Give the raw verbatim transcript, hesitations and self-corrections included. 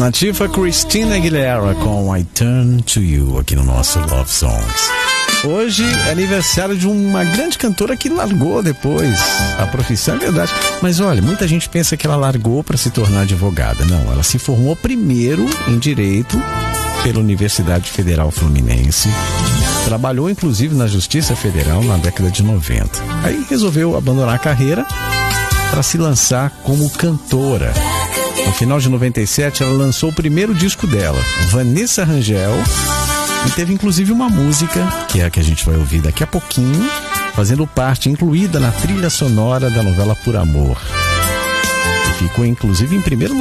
Nativa Christina Aguilera com I Turn to You aqui no nosso Love Songs. Hoje é aniversário de uma grande cantora que largou depois a profissão, é verdade. Mas olha, muita gente pensa que ela largou para se tornar advogada. Não, ela se formou primeiro em Direito pela Universidade Federal Fluminense. Trabalhou inclusive na Justiça Federal na década de noventa. Aí resolveu abandonar a carreira para se lançar como cantora. No final de noventa e sete, ela lançou o primeiro disco dela, Vanessa Rangel, e teve inclusive uma música, que é a que a gente vai ouvir daqui a pouquinho, fazendo parte, incluída na trilha sonora da novela Por Amor. E ficou inclusive em primeiro